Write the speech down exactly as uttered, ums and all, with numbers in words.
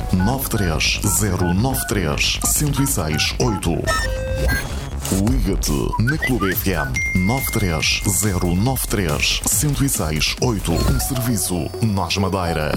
nove três zero nove três, um zero seis oito. Liga-te na Clube F M nove três zero nove três, um zero seis oito. Um serviço Nós Madeira.